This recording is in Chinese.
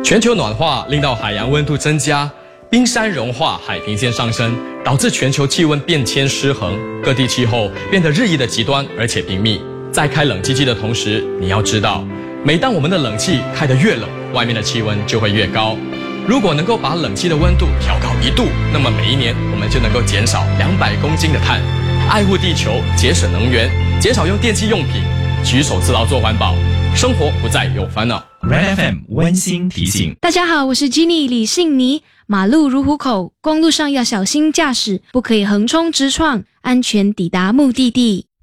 全球暖化令到海洋温度增加，冰山融化，海平线上升，导致全球气温变迁失衡，各地气候变得日益的极端而且频密。在开冷气机的同时，你要知道，每当我们的冷气开得越冷，外面的气温就会越高。如果能够把冷气的温度调高1度，那么每一年我们就能够减少200公斤的碳。爱护地球，节省能源，减少用电器用品，举手之劳做环保，生活不再有烦恼。 Red FM 温馨提醒： 大家好，我是 Jenny 李信妮。马路如虎口，公路上要小心驾驶，不可以横冲直撞，安全抵达目的地。